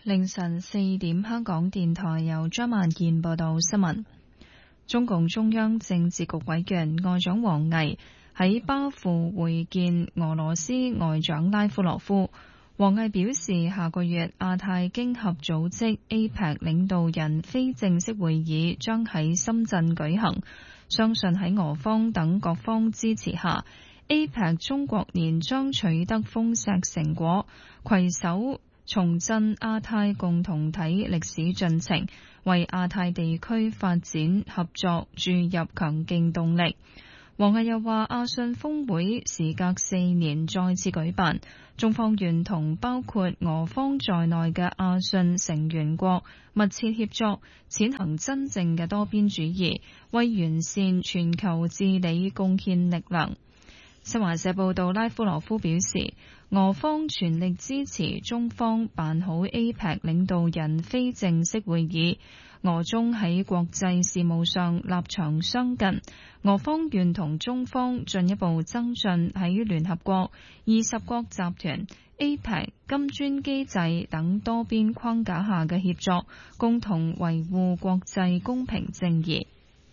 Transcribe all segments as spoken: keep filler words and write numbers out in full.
凌晨四點，香港電台由張萬健報道新聞。中共中央政治局委員外長王毅喺巴庫會見俄羅斯外長拉夫羅夫。王毅表示，下個月亞太經合組織 A P E C 領導人非正式會議將喺深圳舉行，相信喺俄方等各方支持下， A P E C 中國年將取得豐碩成果，攜手重振亞太共同體歷史進程，為亞太地區發展合作注入強勁動力。王毅又話，亞信峰會時隔四年再次舉辦，中方願同包括俄方在內嘅亞信成員國密切協作，踐行真正嘅多邊主義，為完善全球治理貢獻力量。新華社報道，拉夫羅夫表示，俄方全力支持中方辦好 A P E C 領導人非正式會議，俄中喺國際事務上立場相近，俄方願同中方進一步增進喺聯合國、二十國集團、A P E C、金磚機制等多邊框架下嘅協作，共同維護國際公平正義。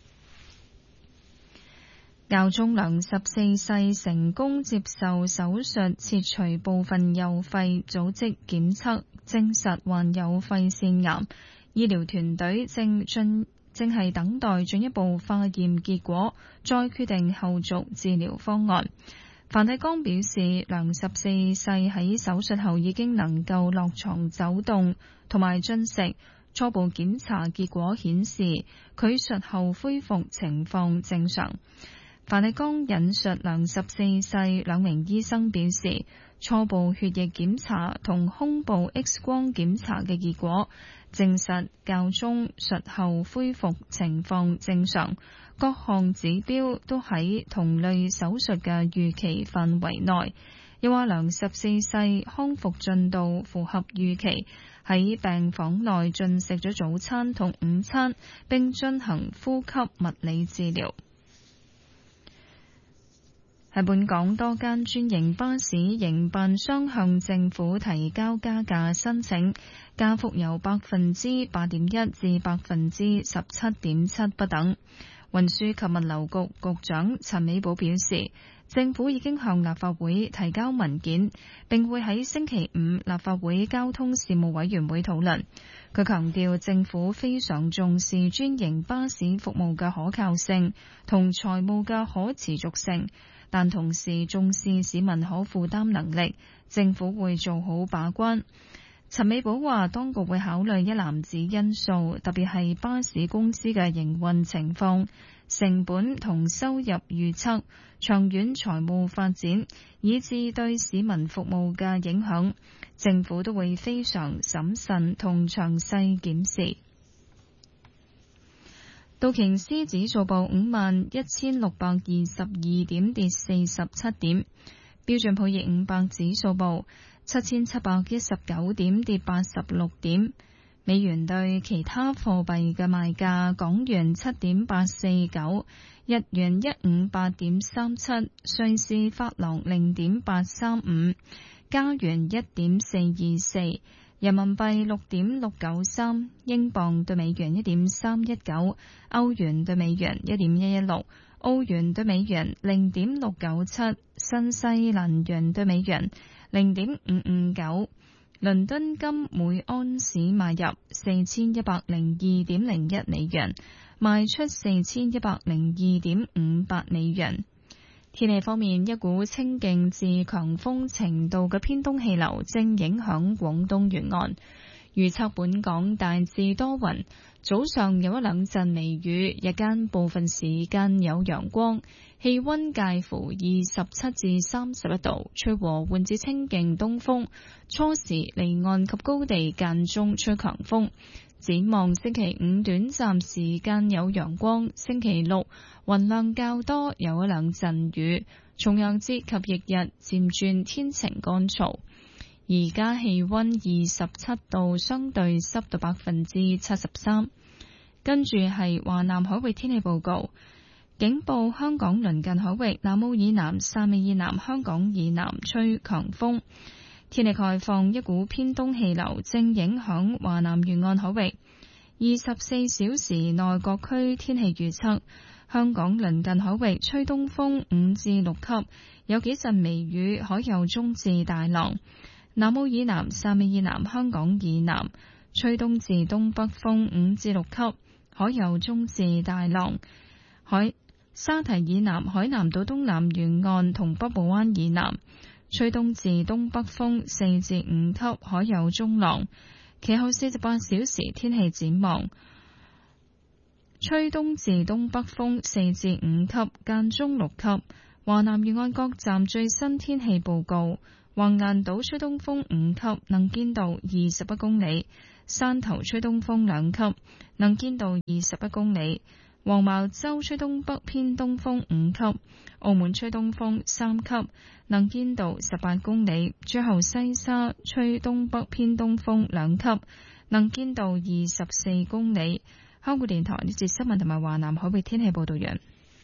教宗良十四世成功接受手術切除部分右肺，組織檢測證實患有肺腺癌，醫療團隊正進正係等待進一步化驗結果，再決定後續治療方案。梵蒂岡表示，良十四世喺手術後已經能夠落床走動同埋進食，初步檢查結果顯示佢術後恢復情況正常。梵蒂岡引述良十四世兩名醫生表示，初步血液檢查同胸部 X 光檢查嘅結果證實教宗術後恢復情況正常，各項指標都喺同類手術嘅預期範圍內。又話良十四世康復進度符合預期，喺病房內進食咗早餐同午餐，並進行呼吸物理治療。喺本港多間專營巴士營辦商向政府提交加價申請，加幅由百分之八點一至百分之十七點七不等。運輸及物流局局長陳美寶表示，政府已經向立法會提交文件，並會喺星期五立法會交通事務委員會討論。佢強調，政府非常重視專營巴士服務嘅可靠性同財務嘅可持續性，但同時重視市民可負擔能力，政府會做好把關。陳美寶話，當局會考慮一籃子因素，特別係巴士公司嘅營運情況、成本同收入預測、長遠財務發展，以至對市民服務嘅影響，政府都會非常審慎同詳細檢視。道瓊斯指數報五萬一千六百二十二點，跌四十七點。標準普爾五百指數報七千七百一十九點，跌八十六點。美元對其他貨幣嘅賣價：港元七點八四九，日元一五八點三七，瑞士法郎零點八三五，加元一點四二四。人民幣六點六九三，英鎊對美元一點三一九，歐元對美元一點一一六，澳元對美元零點六九七，新西蘭元對美元零點五五九。倫敦金每安士買入四千一百零二點零一美元，賣出四千一百零二點五八美元。天氣方面，一股清勁至強風程度嘅偏東氣流正影響廣東沿岸，預測本港大致多雲，早上有一兩陣微雨，日間部分時間有陽光，氣溫介乎二十七至三十一度，吹和緩至清勁東風，初時離岸及高地間中吹強風。展望星期五短暫時間有陽光，星期六雲量較多，有一兩陣雨。重陽節及翌日漸轉天晴乾燥。而家氣溫二十七度，相對濕度百分之七十三。跟住係華南海域天氣報告，警報香港鄰近海域南澳以南、汕尾以南、香港以南吹強風。 天氣概況，一股偏東氣流正影響華南沿岸海域。二十四小時內各區天氣預測：香港鄰近海域吹東風五至六級，有幾陣微雨，海有中至大浪。南澳以南、汕尾以南、香港以南吹東至東北風五至六級，海有中至大浪。海沙堤以南、海南島東南沿岸同北部灣以南吹東至東北風四至五級，海有中浪。其後四十八小時天氣展望，吹東至東北風四至五級，間中六級。華南沿岸各站最新天氣報告：橫瀾島吹東風五級，能見度二十一公里；汕頭吹東風兩級，能見度二十一公里；黃茅洲吹東北偏東風五級；澳門吹東風三級，能見度十八公里；最後西沙吹東北偏東風兩級，能見度二十四公里。香港電台呢節新聞同埋華南海域天氣報道完。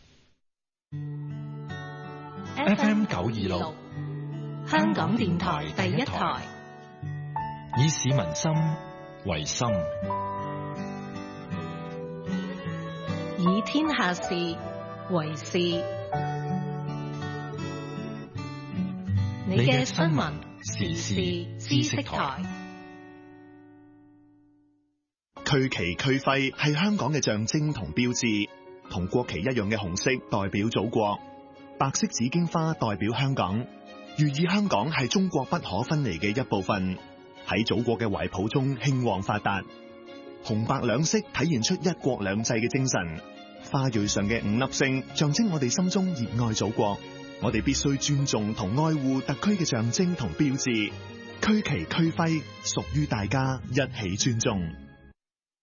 F M 九二六，香港電台第一台，以市民心為心，以天下事為事。你嘅新聞時事知識台。 區旗區徽係香港嘅象徵同標誌，同國旗一樣嘅紅色代表祖國，白色紫荊花代表香港，寓意香港係中國不可分離嘅一部分，喺祖國嘅懷抱中興旺發達。紅白兩色體現出一國兩制嘅精神，花蕊上嘅五粒星象徵我哋心中熱愛祖國，我哋必須尊重同愛護特區嘅象徵同標誌，區旗區徽屬於大家，一起尊重。